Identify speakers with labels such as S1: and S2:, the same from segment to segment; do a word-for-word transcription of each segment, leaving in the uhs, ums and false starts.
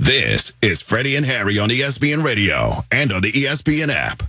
S1: This is Freddie and Harry on E S P N Radio and on the E S P N app.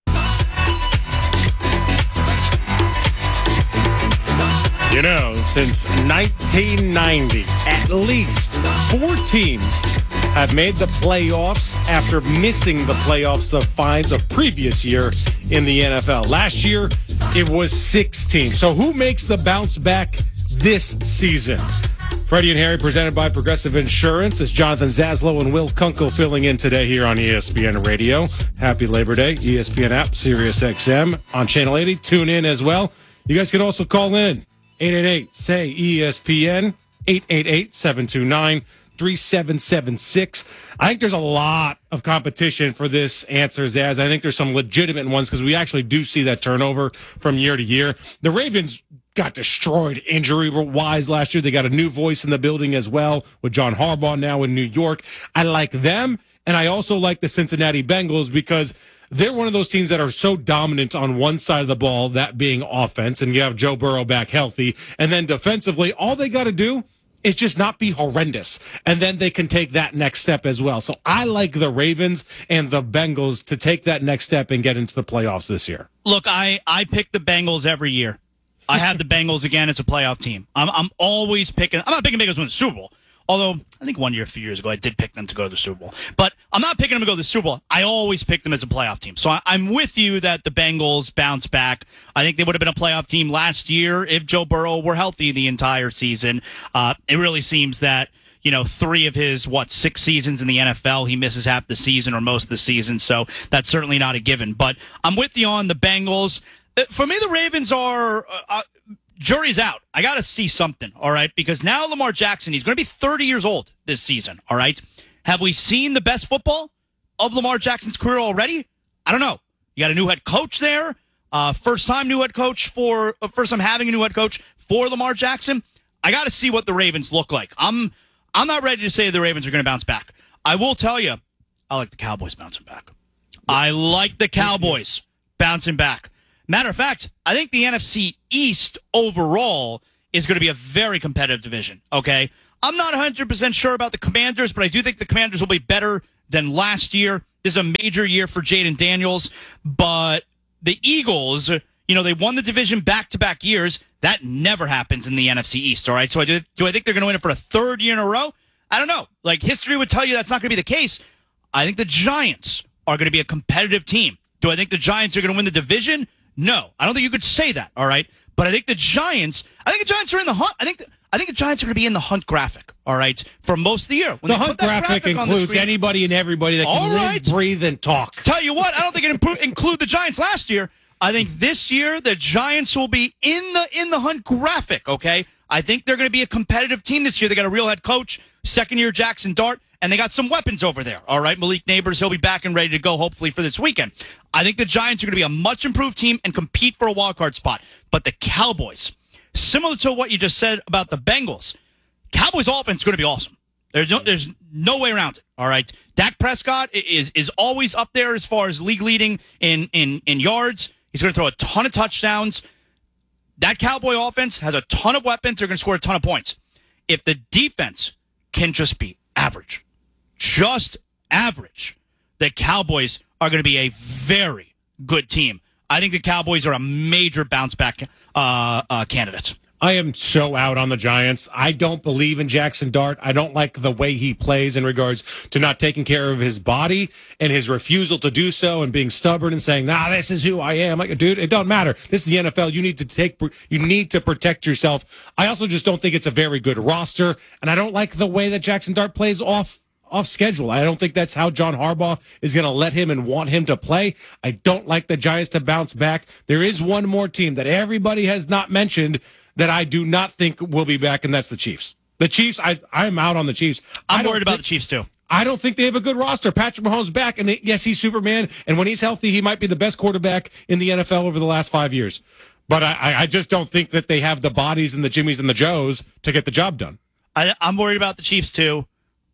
S2: You know, since nineteen ninety, at least four teams have made the playoffs after missing the playoffs of five the previous year in the N F L. Last year, it was six teams. So who makes the bounce back this season? Freddie and Harry, presented by Progressive Insurance. It's Jonathan Zaslow and Will Kunkel filling in today here on E S P N Radio. Happy Labor Day. E S P N app, Sirius X M on Channel eighty. Tune in as well. You guys can also call in. eight eight eight, S A Y, E S P N, eight eight eight, seven two nine, three seven seven six. I think there's a lot of competition for this answer, Zaz. I think there's some legitimate ones because we actually do see that turnover from year to year. The Ravens got destroyed injury-wise last year. They got a new voice in the building as well with John Harbaugh now in New York. I like them, and I also like the Cincinnati Bengals because they're one of those teams that are so dominant on one side of the ball, that being offense, and you have Joe Burrow back healthy. And then defensively, all they got to do is just not be horrendous. And then they can take that next step as well. So I like the Ravens and the Bengals to take that next step and get into the playoffs this year.
S3: Look, I, I pick the Bengals every year. I have the Bengals again as a playoff team. I'm, I'm always picking – I'm not picking Bengals to win the Super Bowl. Although, I think one year, a few years ago, I did pick them to go to the Super Bowl. But I'm not picking them to go to the Super Bowl. I always pick them as a playoff team. So I, I'm with you that the Bengals bounce back. I think they would have been a playoff team last year if Joe Burrow were healthy the entire season. Uh, it really seems that, you know, three of his, what, six seasons in the N F L, he misses half the season or most of the season. So that's certainly not a given. But I'm with you on the Bengals. For me, the Ravens are uh, – jury's out. I got to see something, all right? Because now Lamar Jackson, he's going to be thirty years old this season, all right? Have we seen the best football of Lamar Jackson's career already? I don't know. You got a new head coach there, uh, first-time new head coach for uh, – first time having a new head coach for Lamar Jackson. I got to see what the Ravens look like. I'm I'm not ready to say the Ravens are going to bounce back. I will tell you, I like the Cowboys bouncing back. I like the Cowboys bouncing back. Matter of fact, I think the N F C East overall is going to be a very competitive division, okay? I'm not one hundred percent sure about the Commanders, but I do think the Commanders will be better than last year. This is a major year for Jaden Daniels, but the Eagles, you know, they won the division back-to-back years. That never happens in the N F C East, all right? So I do, do I think they're going to win it for a third year in a row? I don't know. Like, history would tell you that's not going to be the case. I think the Giants are going to be a competitive team. Do I think the Giants are going to win the division? No, I don't think you could say that, all right? But I think the Giants, I think the Giants are in the hunt. I think the, I think the Giants are going to be in the hunt graphic, all right, for most of the year. When
S2: the hunt graphic, graphic includes anybody and everybody that can
S3: right.
S2: live, breathe, and talk.
S3: Tell you what, I don't think it improve, include the Giants last year. I think this year the Giants will be in the in the hunt graphic, okay? I think they're going to be a competitive team this year. They got a real head coach, second-year Jackson Dart, and they got some weapons over there, all right? Malik Neighbors, he'll be back and ready to go, hopefully, for this weekend. I think the Giants are going to be a much-improved team and compete for a wild-card spot. But the Cowboys, similar to what you just said about the Bengals, Cowboys' offense is going to be awesome. There's no, there's no way around it, all right? Dak Prescott is is always up there as far as league leading in, in, in yards. He's going to throw a ton of touchdowns. That Cowboy offense has a ton of weapons. They're going to score a ton of points. If the defense can just be average, just average, the Cowboys are going to be a very good team. I think the Cowboys are a major bounce-back uh, uh, candidate.
S2: I am so out on the Giants. I don't believe in Jackson Dart. I don't like the way he plays in regards to not taking care of his body and his refusal to do so and being stubborn and saying, nah, this is who I am. Like, dude, it don't matter. This is the N F L. You need to take, you need to protect yourself. I also just don't think it's a very good roster, and I don't like the way that Jackson Dart plays off off schedule. I don't think that's how John Harbaugh is going to let him and want him to play. I don't like the Giants to bounce back. There is one more team that everybody has not mentioned that I do not think will be back, and that's the Chiefs. The Chiefs, I, I'm out on the Chiefs.
S3: I'm worried about the Chiefs, too.
S2: I don't think they have a good roster. Patrick Mahomes back, and yes, he's Superman, and when he's healthy, he might be the best quarterback in the N F L over the last five years. But I, I just don't think that they have the bodies and the Jimmies and the Joes to get the job done.
S3: I, I'm worried about the Chiefs, too.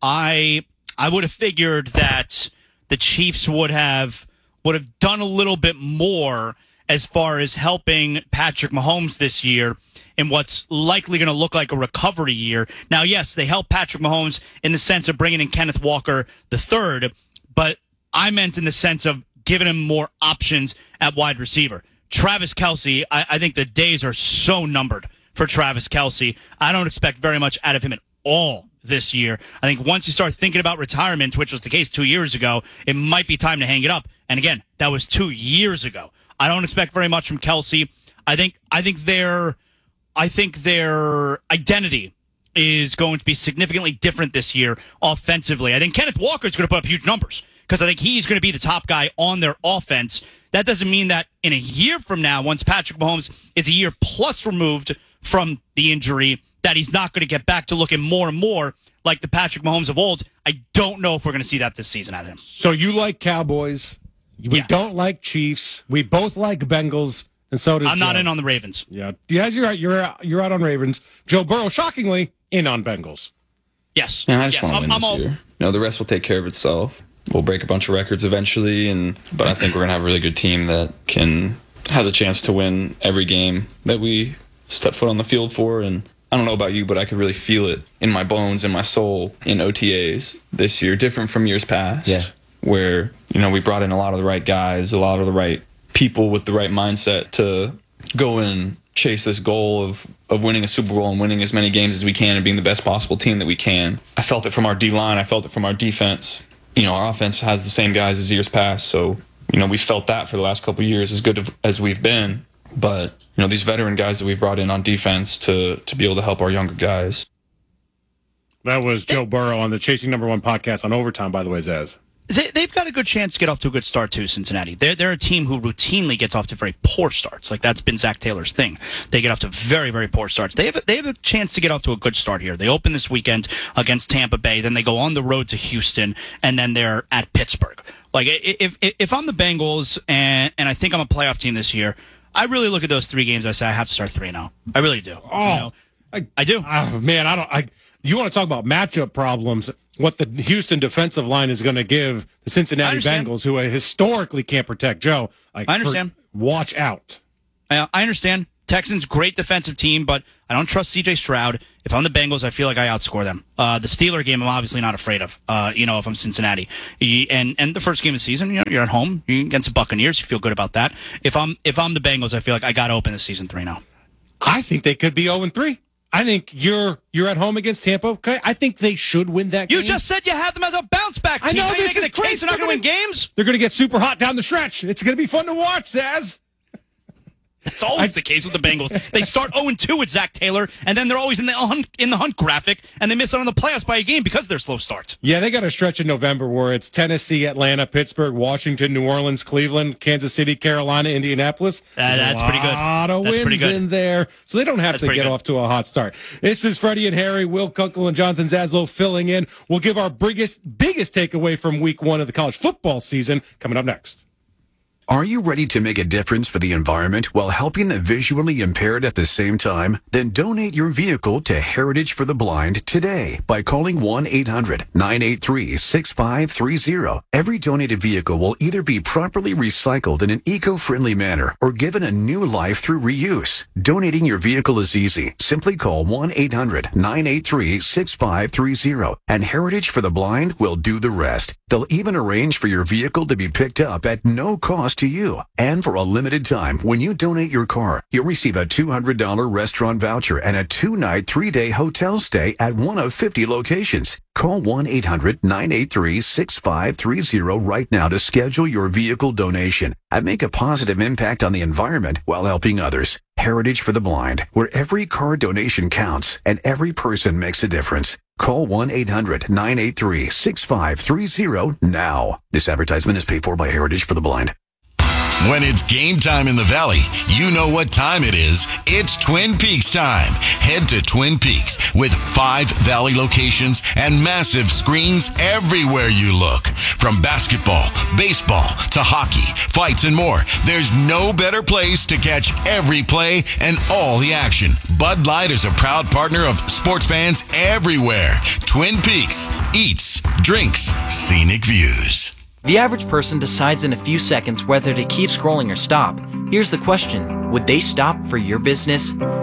S3: I I would have figured that the Chiefs would have would have done a little bit more as far as helping Patrick Mahomes this year in what's likely going to look like a recovery year. Now, yes, they helped Patrick Mahomes in the sense of bringing in Kenneth Walker the third, but I meant in the sense of giving him more options at wide receiver. Travis Kelce, I, I think the days are so numbered for Travis Kelce. I don't expect very much out of him at all this year. I think once you start thinking about retirement, which was the case two years ago, it might be time to hang it up. And again, that was two years ago. I don't expect very much from Kelce. I think I think their I think their identity is going to be significantly different this year offensively. I think Kenneth Walker is going to put up huge numbers because I think he's going to be the top guy on their offense. That doesn't mean that in a year from now, once Patrick Mahomes is a year plus removed from the injury, that he's not going to get back to looking more and more like the Patrick Mahomes of old. I don't know if we're going to see that this season out of him.
S2: So you like Cowboys. We
S3: yes.
S2: don't like Chiefs. We both like Bengals, and so does
S3: I'm
S2: Joe.
S3: not in on the Ravens.
S2: Yeah. Yes, you're out. You're out, you're out on Ravens. Joe Burrow, shockingly, in on Bengals.
S3: Yes.
S4: Yeah, I just
S3: yes.
S4: want to win
S3: I'm,
S4: this
S3: I'm all,
S4: year. You know, the rest will take care of itself. We'll break a bunch of records eventually, and but I think we're going to have a really good team that can has a chance to win every game that we step foot on the field for. And I don't know about you, but I could really feel it in my bones, in my soul, in O T As this year, different from years past,
S5: yeah.
S4: where, you know, we brought in a lot of the right guys, a lot of the right people with the right mindset to go and chase this goal of, of winning a Super Bowl and winning as many games as we can and being the best possible team that we can. I felt it from our D-line. I felt it from our defense. You know, our offense has the same guys as years past, so, you know, we felt that for the last couple of years, as good as we've been. But, you know, these veteran guys that we've brought in on defense to to be able to help our younger guys.
S2: That was Joe Burrow on the Chasing Number One podcast on Overtime, by the way, Zaz.
S3: They, they've got a good chance to get off to a good start, too, Cincinnati. They're, they're a team who routinely gets off to very poor starts. Like, that's been Zach Taylor's thing. They get off to very, very poor starts. They have, a, they have a chance to get off to a good start here. They open this weekend against Tampa Bay, then they go on the road to Houston, and then they're at Pittsburgh. Like, if if, if I'm the Bengals, and, and I think I'm a playoff team this year, I really look at those three games, I say, I have to start three and oh. I really do.
S2: Oh,
S3: you know?
S2: I,
S3: I do.
S2: Oh, man, I don't. I, you want to talk about matchup problems? What the Houston defensive line is going to give the Cincinnati Bengals, who historically can't protect Joe. Like,
S3: I understand.
S2: For, watch out.
S3: I, I understand. Texans, great defensive team, but I don't trust C J Stroud. If I'm the Bengals, I feel like I outscore them. Uh, the Steeler game, I'm obviously not afraid of. Uh, you know, if I'm Cincinnati, and and the first game of the season, you know, you're at home, you're against the Buccaneers, you feel good about that. If I'm if I'm the Bengals, I feel like I got to open the season three now.
S2: I think they could be oh and three. I think you're you're at home against Tampa. Okay, I think they should win that game.
S3: You just said you had them as a bounce back team.
S2: I know,
S3: Are you
S2: this
S3: making
S2: is
S3: the case they're not going to win games?
S2: They're going to get super hot down the stretch. It's going to be fun to watch, Zaz.
S3: It's always I, the case with the Bengals. They start oh and two with Zach Taylor, and then they're always in the hunt, in the hunt graphic, and they miss out on the playoffs by a game because of their slow start.
S2: Yeah, they got a stretch in November where it's Tennessee, Atlanta, Pittsburgh, Washington, New Orleans, Cleveland, Kansas City, Carolina, Indianapolis.
S3: Uh, that's pretty good.
S2: A lot of
S3: that's
S2: wins
S3: pretty good.
S2: in there, so they don't have
S3: that's
S2: to get
S3: good.
S2: off to a hot start. This is Freddie and Harry, Will Kunkel, and Jonathan Zaslow filling in. We'll give our biggest, biggest takeaway from week one of the college football season coming up next.
S1: Are you ready to make a difference for the environment while helping the visually impaired at the same time? Then donate your vehicle to Heritage for the Blind today by calling one eight hundred nine eight three six five three zero. Every donated vehicle will either be properly recycled in an eco-friendly manner or given a new life through reuse. Donating your vehicle is easy. Simply call one eight hundred nine eight three six five three zero and Heritage for the Blind will do the rest. They'll even arrange for your vehicle to be picked up at no cost to you. And for a limited time, when you donate your car, you'll receive a two hundred dollars restaurant voucher and a two-night, three-day hotel stay at one of fifty locations. Call one eight hundred nine eight three six five three zero right now to schedule your vehicle donation and make a positive impact on the environment while helping others. Heritage for the Blind, where every car donation counts and every person makes a difference. Call one eight hundred nine eight three six five three zero now. This advertisement is paid for by Heritage for the Blind.
S6: When it's game time in the Valley, you know what time it is. It's Twin Peaks time. Head to Twin Peaks with five Valley locations and massive screens everywhere you look. From basketball, baseball, to hockey, fights, and more, there's no better place to catch every play and all the action. Bud Light is a proud partner of sports fans everywhere. Twin Peaks eats, drinks, scenic views.
S5: The average person decides in a few seconds whether to keep scrolling or stop. Here's the question: would they stop for your business?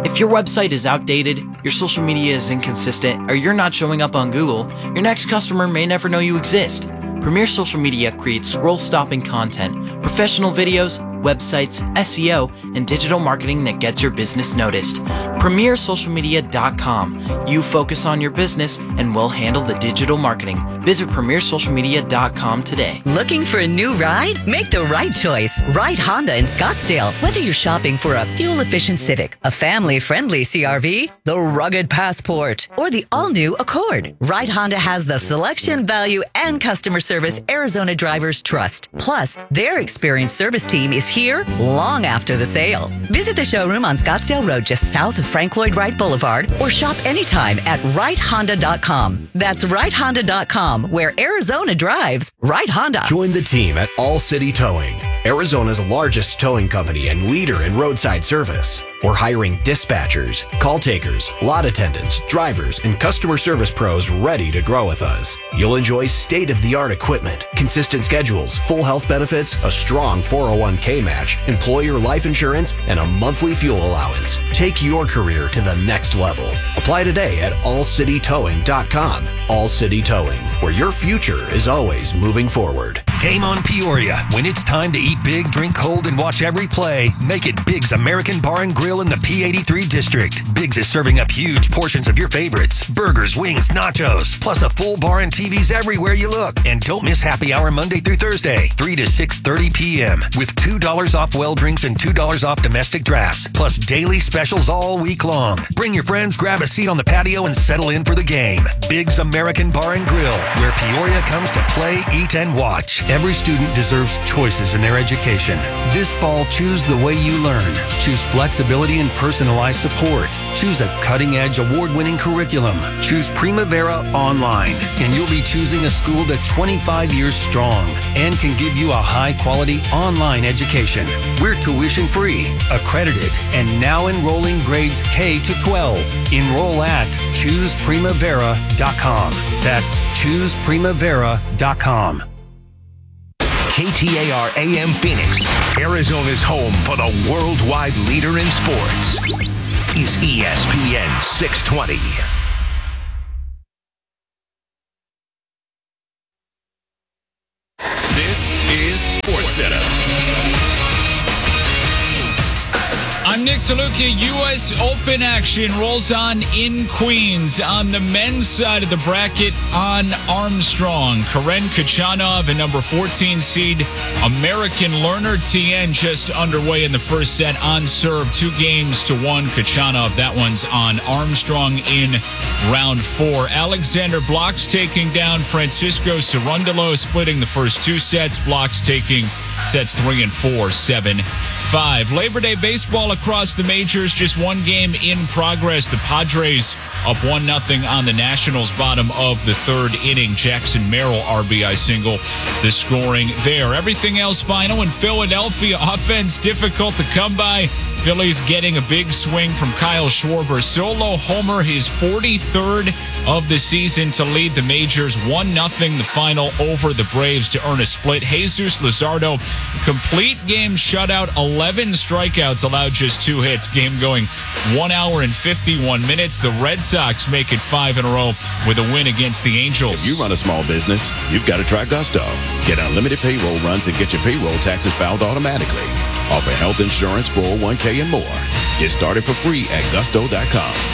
S5: If your website is outdated, your social media is inconsistent, or you're not showing up on Google, your next customer may never know you exist. Premier Social Media creates scroll-stopping content, professional videos, websites, S E O, and digital marketing that gets your business noticed. premier social media dot com. You focus on your business, and we'll handle the digital marketing. Visit premier social media dot com today.
S7: Looking for a new ride? Make the right choice. Ride Honda in Scottsdale. Whether you're shopping for a fuel-efficient Civic, a family-friendly C R V, the rugged Passport, or the all-new Accord, Ride Honda has the selection, value, and customer service Arizona drivers trust. Plus, their experienced service team is here long after the sale. Visit the showroom on Scottsdale Road just south of Frank Lloyd Wright Boulevard, or shop anytime at ride honda dot com. That's ride honda dot com, where Arizona drives. Ride Honda.
S8: Join the team at All City Towing, Arizona's largest towing company and leader in roadside service. We're hiring dispatchers, call takers, lot attendants, drivers, and customer service pros ready to grow with us. You'll enjoy state-of-the-art equipment, consistent schedules, full health benefits, a strong four oh one k match, employer life insurance, and a monthly fuel allowance. Take your career to the next level. Apply today at all city towing dot com. All City Towing, where your future is always moving forward.
S9: Game on Peoria. When it's time to eat big, drink cold, and watch every play, make it Big's American Bar and Grill in the P eighty-three district. Big's is serving up huge portions of your favorites. Burgers, wings, nachos, plus a full bar and T Vs everywhere you look. And don't miss happy hour Monday through Thursday, three to six thirty p.m. with two dollars off well drinks and two dollars off domestic drafts, plus daily specials all week long. Bring your friends, grab a seat on the patio, and settle in for the game. Big's American Bar and Grill, where Peoria comes to play, eat, and watch. Every student deserves choices in their education. This fall, choose the way you learn. Choose flexibility and personalized support. Choose a cutting-edge, award-winning curriculum. Choose Primavera Online, and you'll be choosing a school that's twenty-five years strong and can give you a high-quality online education. We're tuition-free, accredited, and now enrolling grades K to twelve. Enroll at choose primavera dot com. That's choose primavera dot com.
S10: K T A R A M Phoenix, Arizona's home for the worldwide leader in sports, is E S P N six twenty.
S6: This is SportsCenter.
S11: I'm Nick DeLuca. U S Open action rolls on in Queens. On the men's side of the bracket, on Armstrong, Karen Khachanov and number fourteen seed American Lerner Tien just underway in the first set on serve. Two games to one. Khachanov, that one's on Armstrong in round four. Alexander Blocks taking down Francisco Cerundolo, splitting the first two sets. Blocks taking sets three and four, seven five. Labor Day baseball across the majors, just one game in progress. The Padres up one nothing on the Nationals, bottom of the third inning. Jackson Merrill R B I single, the scoring there. Everything else final in Philadelphia. Offense difficult to come by. Phillies getting a big swing from Kyle Schwarber. Solo homer, his forty-third of the season to lead the majors. one nothing the final over the Braves to earn a split. Jesus Luzardo, complete game shutout, eleven strikeouts, allowed just two hits. Game going one hour and fifty-one minutes. The Red Sox make it five in a row with a win against the Angels.
S12: If you run a small business, you've got to try Gusto. Get unlimited payroll runs and get your payroll taxes filed automatically. Offer health insurance, four oh one k, and more. Get started for free at gusto dot com.